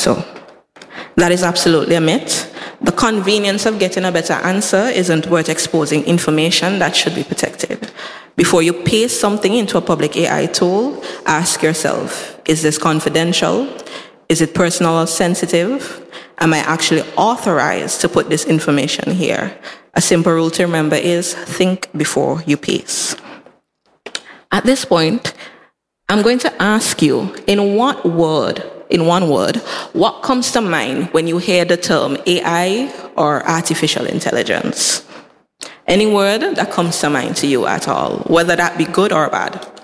so. That is absolutely a myth. The convenience of getting a better answer isn't worth exposing information that should be protected. Before you paste something into a public AI tool, ask yourself, is this confidential? Is it personal or sensitive? Am I actually authorized to put this information here? A simple rule to remember is think before you paste. At this point, I'm going to ask you, in one word, what comes to mind when you hear the term AI or artificial intelligence? Any word that comes to mind to you at all, whether that be good or bad?